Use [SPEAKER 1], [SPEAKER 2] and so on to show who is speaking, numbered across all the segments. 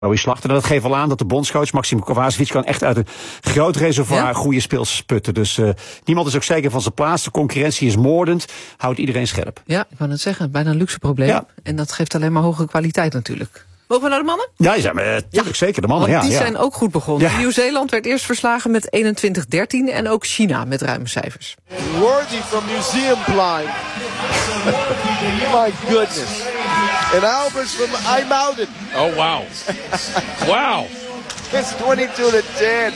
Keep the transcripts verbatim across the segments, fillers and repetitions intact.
[SPEAKER 1] slachten. En dat geeft wel aan dat de bondscoach Maxim Kovacevic kan echt uit een groot reservoir ja? goede speels putten. Dus uh, niemand is ook zeker van zijn plaats. De concurrentie is moordend. Houdt iedereen scherp.
[SPEAKER 2] Ja, ik wou net zeggen, bijna een luxe probleem. Ja. En dat geeft alleen maar hogere kwaliteit natuurlijk. Mogen we naar de mannen?
[SPEAKER 1] Ja, ja maar, natuurlijk ja. zeker. De mannen,
[SPEAKER 2] Want
[SPEAKER 1] ja.
[SPEAKER 2] die
[SPEAKER 1] ja.
[SPEAKER 2] zijn ook goed begonnen. Ja. Nieuw-Zeeland werd eerst verslagen met eenentwintig dertien en ook China met ruime cijfers.
[SPEAKER 3] Worthy from Museumplein. My goodness. And Alberts from IJmuiden.
[SPEAKER 4] Oh, wow. Wow.
[SPEAKER 3] It's twenty-two to ten.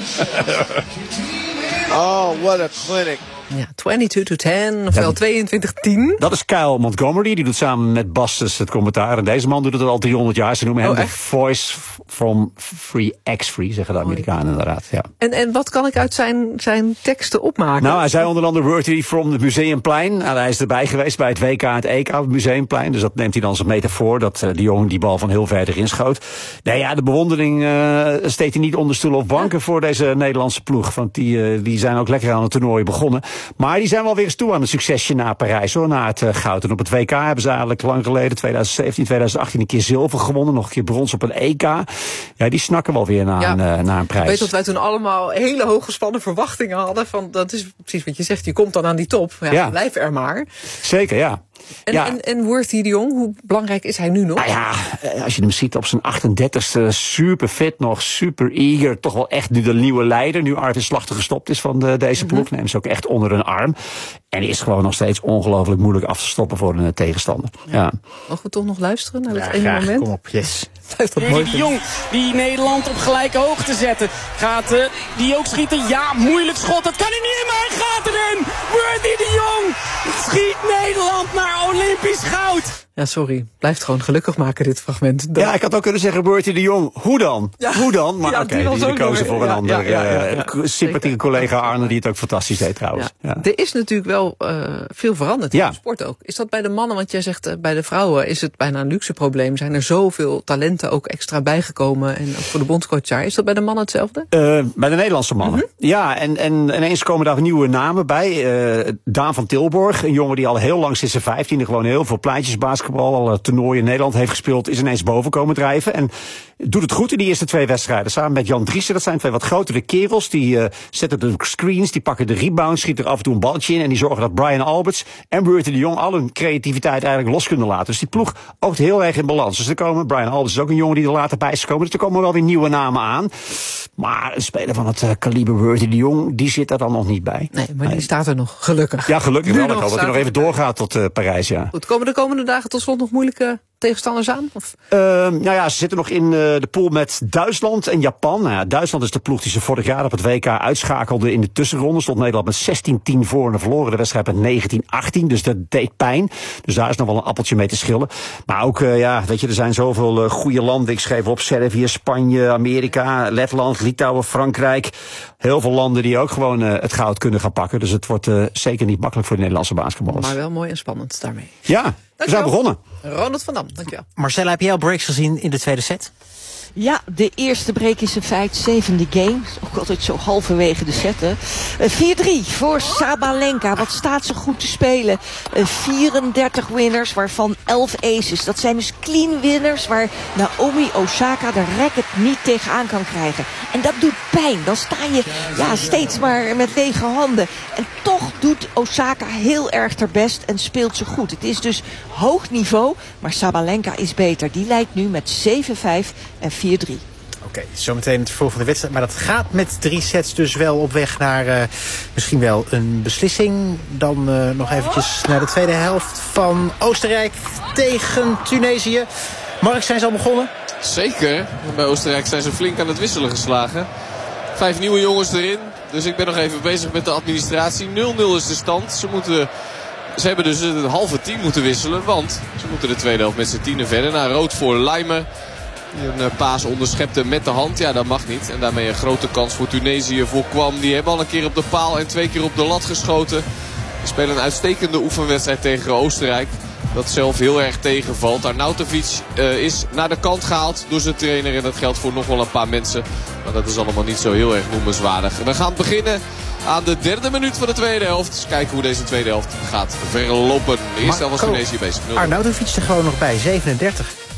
[SPEAKER 3] Oh, what a clinic.
[SPEAKER 2] Ja, tweeëntwintig to ten, ofwel ja, tweeëntwintig tien.
[SPEAKER 1] Dat is Kyle Montgomery, die doet samen met Bastus het commentaar. En deze man doet het al driehonderd jaar. Ze noemen hem oh, de Voice from Free X-Free, zeggen de Amerikanen inderdaad. Ja.
[SPEAKER 2] En, en wat kan ik uit zijn, zijn teksten opmaken?
[SPEAKER 1] Nou, hij zei onder andere Worthy from het Museumplein. Nou, hij is erbij geweest bij het W K en het E K op het Museumplein. Dus dat neemt hij dan als een metafoor, dat uh, die jongen die bal van heel ver erin schoot. Nee, ja, de bewondering uh, steekt hij niet onder stoelen of banken ja. voor deze Nederlandse ploeg. Want die, uh, die zijn ook lekker aan het toernooi begonnen. Maar die zijn wel weer eens toe aan een succesje na Parijs, hoor, na het uh, goud. En op het W K hebben ze eigenlijk lang geleden, twintig zeventien, twintig achttien, een keer zilver gewonnen. Nog een keer brons op een E K. Ja, die snakken wel weer naar, ja. een, uh, naar een prijs.
[SPEAKER 2] Ik weet dat wij toen allemaal hele hooggespannen verwachtingen hadden. Van, dat is precies wat je zegt, je komt dan aan die top. Ja, ja. Blijf er maar.
[SPEAKER 1] Zeker, ja.
[SPEAKER 2] En,
[SPEAKER 1] ja.
[SPEAKER 2] en, en Worthy de Jong, hoe belangrijk is hij nu nog?
[SPEAKER 1] Nou ja, als je hem ziet op zijn achtendertigste, super fit nog, super eager. Toch wel echt nu de nieuwe leider. Nu Arvid Slachter gestopt is van de, deze ploeg. Mm-hmm. Neemt ze ook echt onder een arm. En die is gewoon nog steeds ongelooflijk moeilijk af te stoppen voor een tegenstander. Ja. Ja.
[SPEAKER 2] Mogen we toch nog luisteren naar
[SPEAKER 5] ja,
[SPEAKER 2] het ene
[SPEAKER 5] graag.
[SPEAKER 2] moment?
[SPEAKER 5] Kom op, yes.
[SPEAKER 6] Worthy de Jong die Nederland op gelijke hoogte zetten. Gaat uh, die ook schieten? Ja, moeilijk schot. Dat kan hij niet in, maar hij gaat erin. Worthy de Jong schiet Nederland naar Olympisch goud.
[SPEAKER 2] Ja, sorry. Blijft gewoon gelukkig maken, dit fragment.
[SPEAKER 1] Ja, ik had ook kunnen zeggen, Worthy de Jong, hoe dan? Ja. Hoe dan? Maar ja, oké, okay, die, die kozen voor een ja, ander ja, ja, ja, ja. Uh, sympathieke collega Arne, die het ook fantastisch deed trouwens.
[SPEAKER 2] Ja. Ja. Er is natuurlijk wel uh, veel veranderd in ja. de sport ook. Is dat bij de mannen, want jij zegt uh, bij de vrouwen is het bijna een luxe probleem. Zijn er zoveel talenten ook extra bijgekomen en ook voor de bondscoach daar. Is dat bij de mannen hetzelfde?
[SPEAKER 1] Uh, bij de Nederlandse mannen. Mm-hmm. Ja, en, en ineens komen daar nieuwe namen bij. Uh, Daan van Tilborg, een jongen die al heel lang sinds zijn vijftiende gewoon heel veel pleintjes basketbal, al toernooien in Nederland heeft gespeeld, is ineens boven komen drijven. En doet het goed in die eerste twee wedstrijden. Samen met Jan Driessen, dat zijn twee wat grotere kerels. Die uh, zetten de screens, die pakken de rebounds, schieten er af en toe een balletje in. En die zorgen dat Brian Alberts en Worthy de Jong al hun creativiteit eigenlijk los kunnen laten. Dus die ploeg oogt heel erg in balans. Dus er komen, Brian Alberts is ook een jongen die er later bij is gekomen. Dus er komen wel weer nieuwe namen aan. Maar een speler van het uh, kaliber Worthy de Jong, die zit er dan nog niet bij.
[SPEAKER 2] Nee, maar nee. die staat er nog, gelukkig.
[SPEAKER 1] Ja, gelukkig nu wel. Ik hoop dat hij nog even doorgaat tot uh, Parijs, ja.
[SPEAKER 2] Goed, komen de komende dagen tot slot nog moeilijke tegenstanders aan? Of?
[SPEAKER 1] Uh, nou ja, ze zitten nog in uh, de pool met Duitsland en Japan. Nou ja, Duitsland is de ploeg die ze vorig jaar op het W K uitschakelde in de tussenronde. Stond Nederland met zestien tien voor en verloren de wedstrijd met negentien achttien. Dus dat deed pijn. Dus daar is nog wel een appeltje mee te schillen. Maar ook, uh, ja, weet je, er zijn zoveel uh, goede landen. Ik schreef op Servië, Spanje, Amerika, Letland, Litouwen, Frankrijk. Heel veel landen die ook gewoon uh, het goud kunnen gaan pakken. Dus het wordt uh, zeker niet makkelijk voor de Nederlandse basketballers.
[SPEAKER 2] Maar wel mooi en spannend daarmee.
[SPEAKER 1] Ja, we zijn begonnen.
[SPEAKER 2] Ronald van Dam, dankjewel.
[SPEAKER 5] Marcella, heb jij al breaks gezien in de tweede set?
[SPEAKER 7] Ja, de eerste break is in feite zevende game. Ook altijd zo halverwege de set, hè. vier drie voor Sabalenka. Wat staat ze goed te spelen. vierendertig winners, waarvan elf aces. Dat zijn dus clean winners waar Naomi Osaka de racket niet tegenaan kan krijgen. En dat doet pijn. Dan sta je ja, steeds maar met lege handen. En toch doet Osaka heel erg haar best en speelt ze goed. Het is dus hoog niveau, maar Sabalenka is beter. Die leidt nu met zeven vijf en vier drie.
[SPEAKER 5] Oké, okay, zometeen het vervolg van de wedstrijd. Maar dat gaat met drie sets dus wel op weg naar uh, misschien wel een beslissing. Dan uh, nog eventjes naar de tweede helft van Oostenrijk tegen Tunesië. Mark, zijn ze al begonnen?
[SPEAKER 4] Zeker. Bij Oostenrijk zijn ze flink aan het wisselen geslagen. Vijf nieuwe jongens erin. Dus ik ben nog even bezig met de administratie. nul nul is de stand. Ze moeten... Ze hebben dus een halve team moeten wisselen. Want ze moeten de tweede helft met z'n tienen verder. Naar rood voor Leimer. Die een paas onderschepte met de hand. Ja, dat mag niet. En daarmee een grote kans voor Tunesië voorkwam. Die hebben al een keer op de paal en twee keer op de lat geschoten. Die spelen een uitstekende oefenwedstrijd tegen Oostenrijk. Dat zelf heel erg tegenvalt. Arnautovic uh, is naar de kant gehaald door zijn trainer. En dat geldt voor nog wel een paar mensen. Maar dat is allemaal niet zo heel erg noemenswaardig. En we gaan beginnen aan de derde minuut van de tweede helft. Dus kijken hoe deze tweede helft gaat verlopen. De eerste helft was Tunesië bezig.
[SPEAKER 5] Arnautovic er gewoon nog bij, zevenendertig.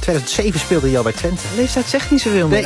[SPEAKER 5] tweeduizend zeven speelde hij al bij Twente.
[SPEAKER 2] Leeftijd zegt niet zoveel meer.
[SPEAKER 5] Nee,